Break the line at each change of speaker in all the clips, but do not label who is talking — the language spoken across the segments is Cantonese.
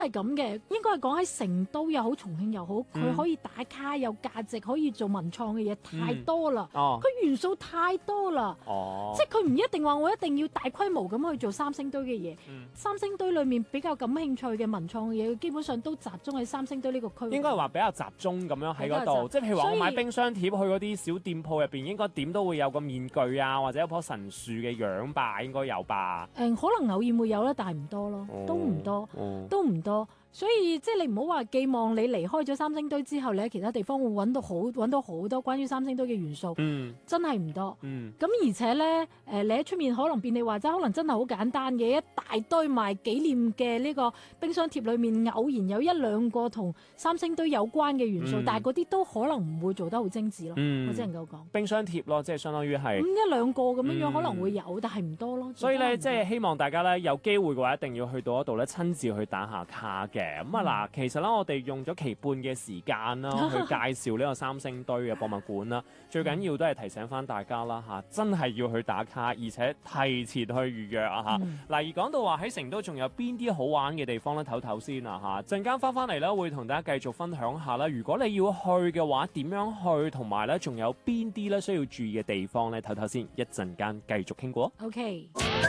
係咁嘅，應該係講喺成都又好，重慶又好，佢可以打卡有價值，可以做文創嘅嘢太多啦。佢元素太多啦。即係佢唔一定話我一定要大規模咁去做三星堆嘅嘢。三星堆裏面比較感興趣嘅文創嘅嘢，基本上都集中喺三星堆呢個區。
應該係話比較集中咁樣喺嗰度，即係譬如話我買冰箱貼去嗰啲小店鋪入邊，應該點都會有個面具啊，或者一棵神樹嘅樣吧，應該有吧？
可能偶然會有啦，但係唔多咯，都唔多，都唔多。所以即係你唔好話寄望你離開咗三星堆之後，你喺其他地方會揾到好多關於三星堆嘅元素，真係唔多。咁而且咧，你喺出面可能便利話齋，可能真係好簡單嘅一大堆賣紀念嘅呢個冰箱貼裏面，偶然有一兩個同三星堆有關嘅元素，但係嗰啲都可能唔會做得好精緻咯。我只能夠講
冰箱貼咯，即係相當於係
一兩個咁樣可能會有，但係唔多咯。
所以咧，即係希望大家咧有機會嘅話，一定要去到嗰度咧，親自去打下卡嘅。咁啊嗱，其實咧我哋用咗期半嘅時間啦，去介紹呢個三星堆嘅博物館啦。最緊要都係提醒翻大家啦嚇，真係要去打卡，而且提前去預約啊嚇。嗱，而講到話喺成都仲有邊啲好玩嘅地方咧，唞唞先啊嚇。陣間翻嚟咧，會同大家繼續分享下啦。如果你要去嘅話，點樣去，同埋咧仲有邊啲咧需要注意嘅地方咧，唞唞先。一陣間繼續傾過。
OK。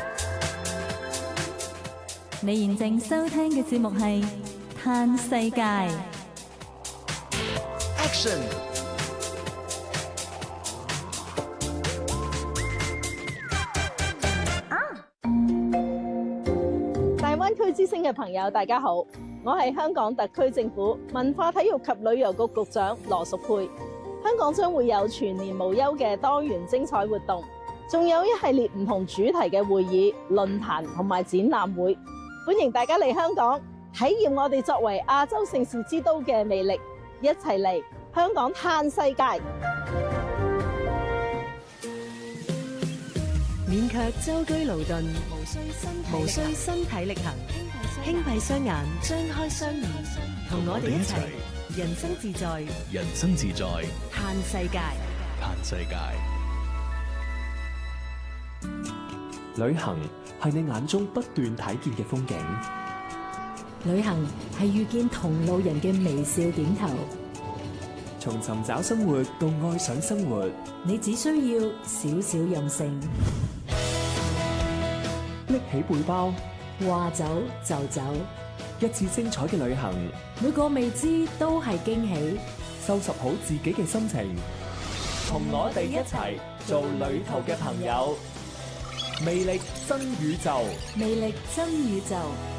你現正收聽嘅節目係《嘆世界》。
Action！
大灣區之星嘅朋友，大家好，我係香港特區政府文化體育及旅遊局局長羅淑佩。香港將會有全年無休嘅多元精彩活動，仲有一系列唔同主題嘅會議、論壇同埋展覽會。歡迎大家嚟香港體驗我哋作為亞洲盛事之都嘅魅力，一齊嚟香港嘆世界。
免卻舟車勞頓，無需身體力行，輕閉雙眼，張開雙耳，同我哋一齊人生自在，
人生自在，
嘆世界，
嘆世界。
旅行係你眼中不斷睇見嘅風景，
旅行係遇見同路人嘅微笑點頭。
從尋找生活到愛上生活，
你只需要少少任性，
拎起背包，
話走就走，
一次精彩嘅旅行，
每個未知都係驚喜。
收拾好自己嘅心情，同我哋一齊做旅途嘅朋友。魅力真宇宙，
魅力真宇宙。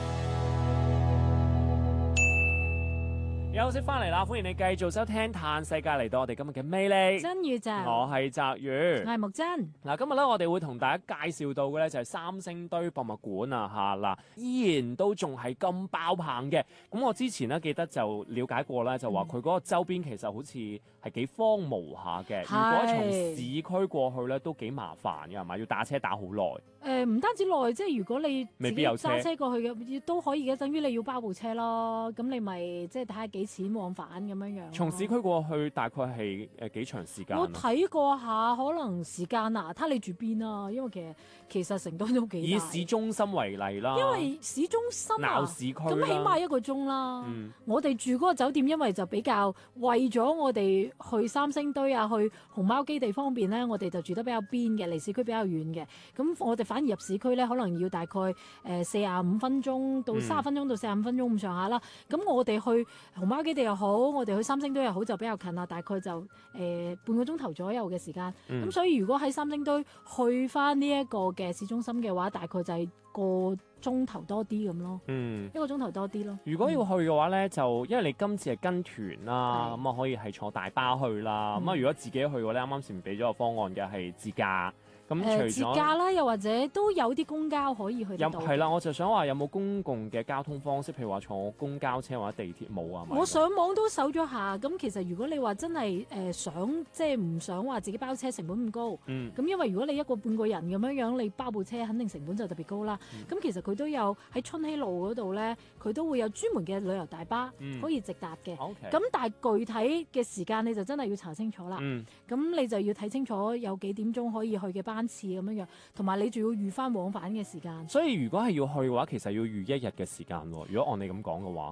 休息翻嚟啦，歡迎你繼續收聽《嘆世界》，嚟到我哋今日嘅魅力
真宇宙。
我係澤宇，
我係木真。
嗱，今日咧我哋會同大家介紹到嘅咧就係三星堆博物館啊嚇嗱，依然都仲係咁爆棚嘅。咁我之前咧記得就了解過咧，就話佢嗰個周邊其實好似係幾荒蕪下嘅。如果從市區過去咧，都幾麻煩嘅係咪？要打車打好耐。
唔單止耐，即係如果你
未必有
揸車過去嘅，都可以嘅。等於你要包部車咯，咁你咪即係睇下幾錢往返咁樣樣。
從市區過去大概係幾長時間？
我睇過下，可能時間啊，睇你住邊啊，因為其實成都都幾大。
以市中心為例啦，
因為市中心
鬧市區
咁起碼1個鐘啦。我哋住嗰個酒店，因為就比較為咗我哋去三星堆啊、去熊貓基地方便咧，我哋就住得比較邊嘅，離市區比較遠嘅。咁我哋反而入市區咧，可能要大概45分鐘到30分鐘到45分鐘咁上下啦。咁我哋去熊貓基地又好，我哋去三星堆又好，就比較近啦，大概就半個鐘頭左右嘅時間。咁所以如果喺三星堆去翻呢一個嘅市中心嘅話，大概就係個鐘頭多啲咁咯。1個鐘頭多啲咯。
如果要去嘅話咧，就因為你今次係跟團啦，咁啊可以係坐大巴去啦。咁啊如果自己去嘅咧，啱啱前俾咗個方案嘅係自駕。咁除咗
自駕啦，又或者都有啲公交可以去得到。
係啦，我就想話有冇公共嘅交通方式，譬如話坐公交車或者地鐵冇啊？
我上網都搜咗下，咁其實如果你話真係想即係唔想話自己包車成本咁高，咁因為如果你一個半個人咁樣，你包部車肯定成本就特別高啦。咁其實佢都有喺春熙路嗰度咧，佢都會有專門嘅旅遊大巴可以直達嘅。咁但係具體嘅時間你就真係要查清楚啦。咁你就要睇清楚有幾點鐘可以去嘅班班次咁樣樣，同埋你仲要預翻往返嘅時間。
所以如果係要去嘅話，其實要預一日嘅時間喎。如果按你咁講嘅話，